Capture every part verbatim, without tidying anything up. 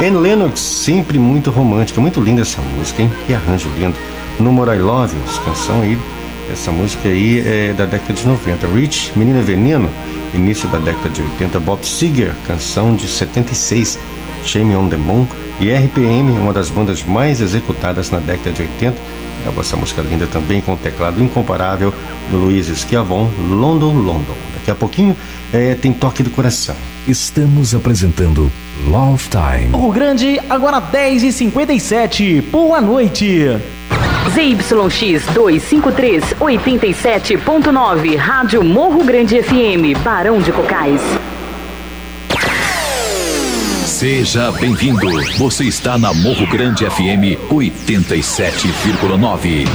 Annie Lennox, sempre muito romântica, muito linda essa música, hein? Que arranjo lindo. No More I Love You, canção aí, essa música aí é da década de noventa. Rich, Menina Veneno, início da década de oitenta. Bob Seger, canção de setenta e seis. Shame on the Moon. E R P M, uma das bandas mais executadas na década de oitenta. Essa música linda também, com o teclado incomparável do Luiz Schiavon, London, London. Daqui a pouquinho é, tem Toque do Coração. Estamos apresentando Love Time. Morro Grande, agora dez e cinquenta e sete. Boa noite. Z Y X duzentos e cinquenta e três, oitenta e sete ponto nove, Rádio Morro Grande F M, Barão de Cocais. Seja bem-vindo. Você está na Morro Grande F M oitenta e sete vírgula nove.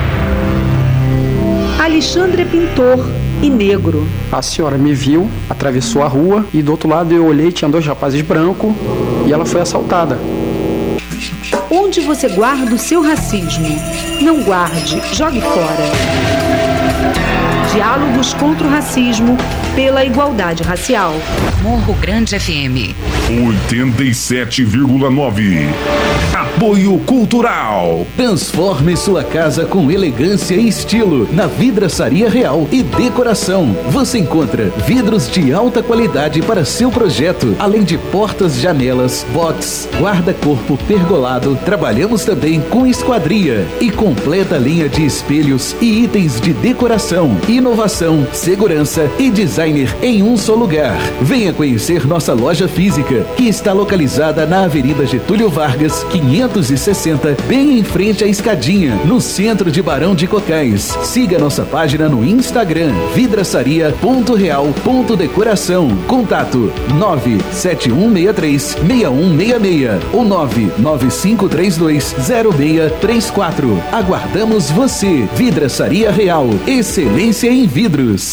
Alexandre é pintor e negro. A senhora me viu, atravessou a rua e do outro lado eu olhei, tinha dois rapazes brancos e ela foi assaltada. Onde você guarda o seu racismo? Não guarde, jogue fora. Diálogos contra o racismo pela igualdade racial. Morro Grande F M oitenta e sete vírgula nove. Apoio Cultural. Transforme sua casa com elegância e estilo na Vidraçaria Real e Decoração. Você encontra vidros de alta qualidade para seu projeto, além de portas, janelas, box, guarda-corpo pergolado. Trabalhamos também com esquadria e completa linha de espelhos e itens de decoração, inovação, segurança e designer em um só lugar. Venha conhecer nossa loja física, que está localizada na Avenida Getúlio Vargas, quinhentos e sessenta, bem em frente à escadinha, no centro de Barão de Cocais. Siga nossa página no Instagram, vidraçaria ponto real ponto decoração. Contato nove sete um seis três, seis um seis seis ou nove nove cinco três dois, zero seis três quatro. Aguardamos você. Vidraçaria Real, excelência em vidros.